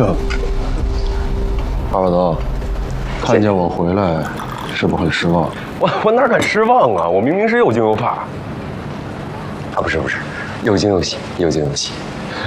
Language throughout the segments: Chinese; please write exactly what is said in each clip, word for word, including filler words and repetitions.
这，阿瓦德，看见我回来，是不是很失望？ 我我哪敢失望啊！我明明是又惊又怕。啊，不是不是，又惊又喜，又惊又喜。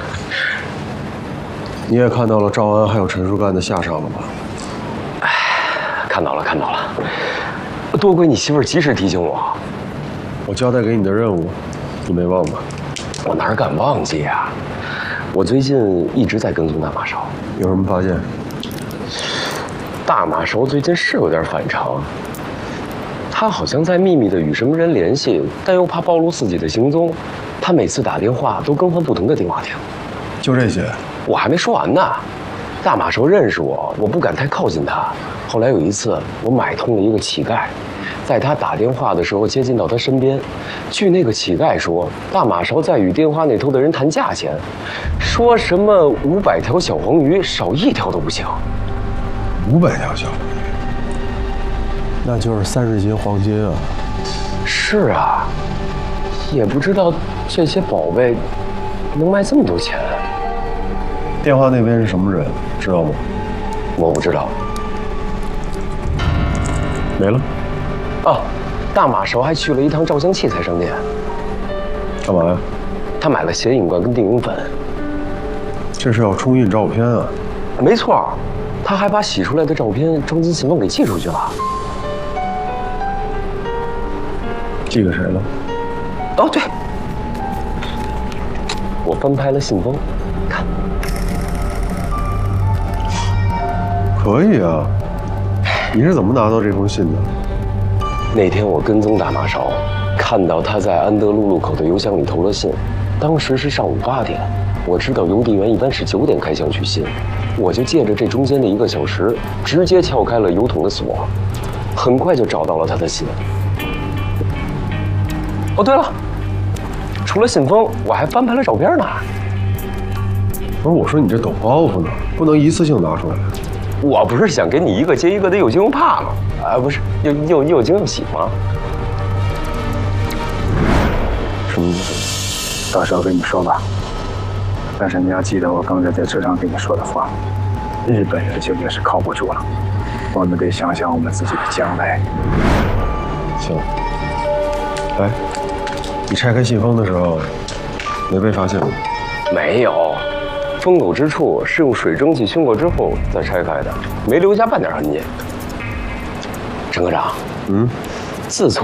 你也看到了赵安还有陈树干的下场了吧？ 哎，看到了看到了。多亏你媳妇儿及时提醒我。 我交代给你的任务，你没忘吧？ 我哪敢忘记呀！我最近一直在跟踪大马勺。 有什么发现？ 大马勺最近是有点反常。他好像在秘密的与什么人联系，但又怕暴露自己的行踪。他每次打电话都更换不同的电话亭。 就这些？ 我还没说完呢。大马勺认识我，我不敢太靠近他。后来有一次，我买通了一个乞丐，在他打电话的时候接近到他身边。据那个乞丐说，大马勺在与电话那头的人谈价钱，说什么五百条小黄鱼少一条都不行。 五百条小黄鱼，那就是三十斤黄金啊！ 是啊，也不知道这些宝贝能卖这么多钱。 电话那边是什么人，知道吗？ 我不知道。 没了。 哦，大马勺还去了一趟照相器材商店。 干嘛呀？ 他买了显影罐跟定影粉。 这是要冲印照片啊？ 没错，他还把洗出来的照片装进信封给寄出去了。 寄给谁了？ 哦，对，我翻拍了信封，看。 可以啊，你是怎么拿到这封信的？ 那天我跟踪大马勺，看到他在安德路路口的邮箱里投了信，当时是上午八点。我知道邮递员一般是九点开箱取信，我就借着这中间的一个小时，直接撬开了邮筒的锁，很快就找到了他的信。哦，对了，除了信封，我还翻拍了照片呢。 不是，我说你这抖包袱呢，不能一次性拿出来。 我不是想给你一个接一个的又惊又怕吗？啊，不是，又又又惊又喜吗？ 什么意思？ 到时候跟你说吧。但是你要记得我刚才在车上跟你说的话，日本人现在是靠不住了，我们得想想我们自己的将来。 行。哎，你拆开信封的时候，没被发现吗？ 没有。封口之处是用水蒸气熏过之后再拆开的，没留下半点痕迹。陈科长， 嗯， 自从